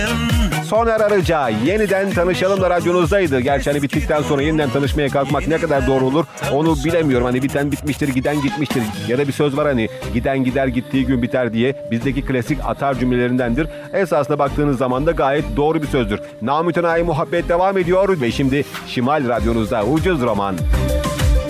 Soner Arıca yeniden tanışalım da radyonuzdaydı. Gerçi hani bittikten sonra yeniden tanışmaya kalkmak ne kadar doğru olur onu bilemiyorum. Hani biten bitmiştir, giden gitmiştir. Ya da bir söz var hani giden gider gittiği gün biter diye. Bizdeki klasik atar cümlelerindendir. Esasına baktığınız zaman da gayet doğru bir sözdür. Namütenayi muhabbet devam ediyor ve şimdi Şimal radyonuzda Ucuz Roman.